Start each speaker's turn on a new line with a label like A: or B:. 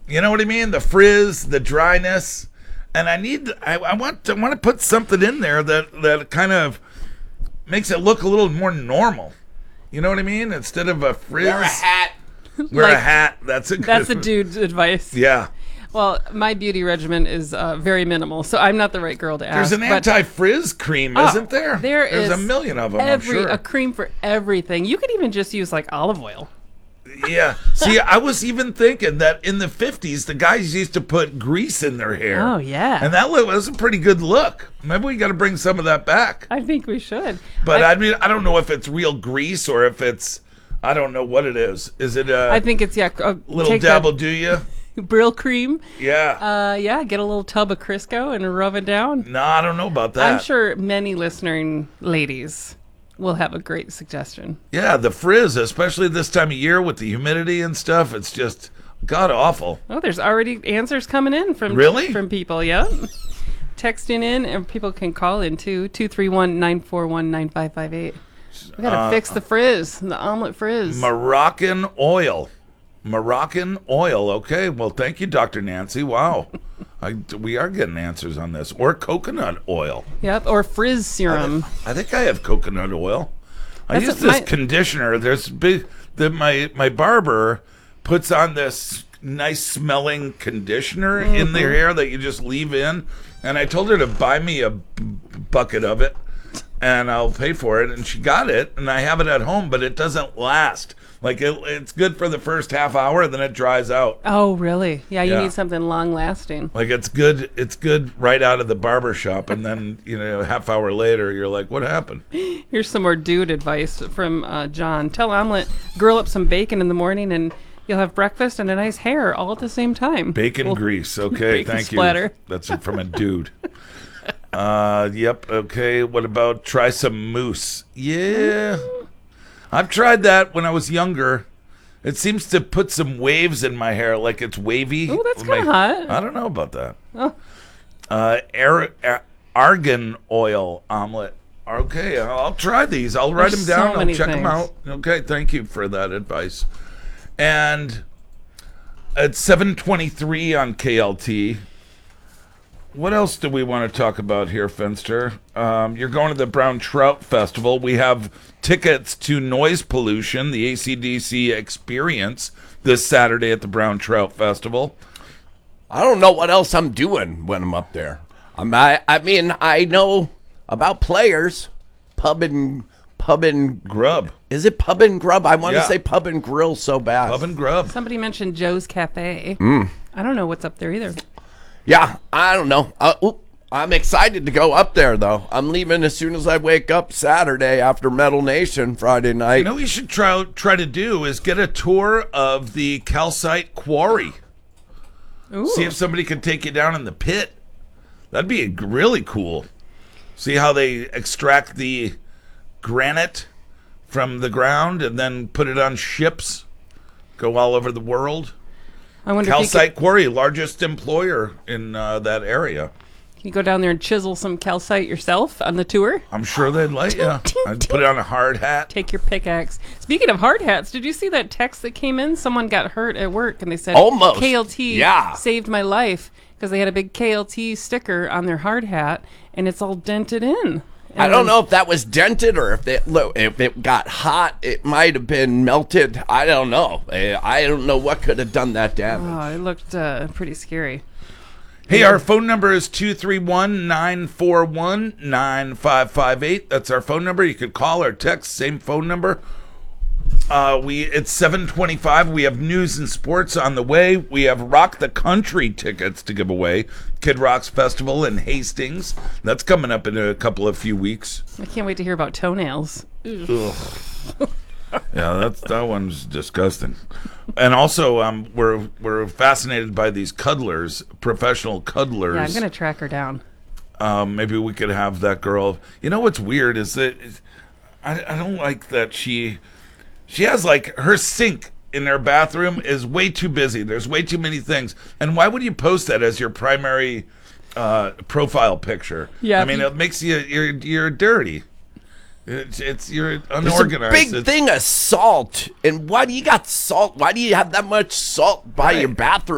A: You know what I mean? The frizz, the dryness, and I want to put something in there that kind of makes it look a little more normal. You know what I mean? Instead of a frizz,
B: Wear a hat.
A: Wear a hat. That's
C: the dude's advice.
A: Yeah.
C: Well, my beauty regimen is very minimal, so I'm not the right girl to ask.
A: There's an anti-frizz cream, isn't there?
C: There's
A: a million of them, I'm sure.
C: A cream for everything. You could even just use like olive oil.
A: Yeah. See, I was even thinking that in the 50s, the guys used to put grease in their hair.
C: Oh, yeah.
A: And that was a pretty good look. Maybe we got to bring some of that back.
C: I think we should.
A: But I mean, I don't know if it's real grease or if it's, I don't know what it is. Is it
C: I think it's,
A: a little dabble, do you?
C: Brill cream.
A: Yeah.
C: Get a little tub of Crisco and rub it down.
A: No, I don't know about that.
C: I'm sure many listening ladies will have a great suggestion.
A: Yeah, the frizz, especially this time of year with the humidity and stuff, it's just god awful.
C: Oh, there's already answers coming in from people. Yeah. Texting in, and people can call in too. 231-941-9558. We gotta fix the frizz, the omelet frizz.
A: Moroccan oil. Okay, well, thank you, Dr. Nancy. Wow. We are getting answers on this. Or coconut oil.
C: Yep, or frizz serum.
A: I think I have coconut oil. I use this conditioner. My barber puts on this nice smelling conditioner in their hair that you just leave in. And I told her to buy me a bucket of it, and I'll pay for it. And she got it, and I have it at home, but it doesn't last. Like, it's good for the first half hour, then it dries out.
C: Oh, really? Yeah, you need something long-lasting.
A: Like, it's good right out of the barber shop, and then, a half hour later, you're like, what happened?
C: Here's some more dude advice from John. Tell Omelet, grill up some bacon in the morning, and you'll have breakfast and a nice hair all at the same time.
A: Bacon grease. Okay,
C: bacon
A: thank
C: splatter.
A: You. That's from a dude. Yep, okay. What about try some mousse? Yeah. I've tried that when I was younger. It seems to put some waves in my hair, like it's wavy.
C: Oh, that's kind of hot.
A: I don't know about that. Oh. Argan oil omelet. Okay, I'll try these. I'll write them down. I'll check them out. Okay, thank you for that advice. And at 7:23 on KLT, what else do we want to talk about here, Finster? You're going to the Brown Trout Festival. We have tickets to Noise Pollution, the AC/DC experience, this Saturday at the Brown Trout Festival.
B: I don't know what else I'm doing when I'm up there. I mean, I know about Players, Pub and
A: Grub.
B: Is it Pub and Grub? I want to say Pub and Grill so bad.
A: Pub and Grub.
C: Somebody mentioned Joe's Cafe. I don't know what's up there either.
B: Yeah, I don't know. I'm excited to go up there, though. I'm leaving as soon as I wake up Saturday after Metal Nation Friday night.
A: You know what you should try to do is get a tour of the calcite quarry.
C: Ooh.
A: See if somebody can take you down in the pit. That'd be really cool. See how they extract the granite from the ground and then put it on ships, go all over the world.
C: I wonder
A: Calcite Quarry, largest employer in that area.
C: Can you go down there and chisel some calcite yourself on the tour?
A: I'm sure they'd let you. I'd put it on a hard hat.
C: Take your pickaxe. Speaking of hard hats, did you see that text that came in? Someone got hurt at work, and they said,
B: almost.
C: KLT saved my life, because they had a big KLT sticker on their hard hat, and it's all dented in.
B: I don't know if that was dented or if it got hot. It might have been melted. I don't know. I don't know what could have done that damage.
C: Oh, it looked pretty scary.
A: Hey, our phone number is 231-941-9558. That's our phone number. You could call or text, same phone number. It's 7:25. We have news and sports on the way. We have Rock the Country tickets to give away. Kid Rock's Festival in Hastings. That's coming up in a few weeks.
C: I can't wait to hear about toenails.
A: Ugh. Yeah, that one's disgusting. And also, we're fascinated by these cuddlers, professional cuddlers.
C: Yeah, I'm gonna track her down.
A: Maybe we could have that girl. You know what's weird is that I don't like that she has like her sink in her bathroom is way too busy. There's way too many things. And why would you post that as your primary profile picture?
C: Yeah,
A: I mean, it makes you're dirty. You're unorganized.
B: It's a big thing of salt. And why do you got salt? Why do you have that much salt by your bathroom?